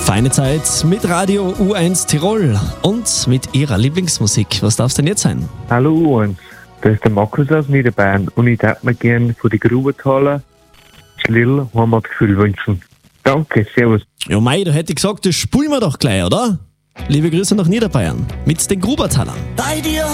Feine Zeit mit Radio U1 Tirol und mit ihrer Lieblingsmusik. Was darf es denn jetzt sein? Hallo U1, das ist der Markus aus Niederbayern und ich darf mir gerne von die Grubenthaler Schlill Heimatgefühl wünschen. Danke, servus. Ja mei, da hätte ich gesagt, das spielen wir doch gleich, oder? Liebe Grüße nach Niederbayern mit den Grubertalern. Bei dir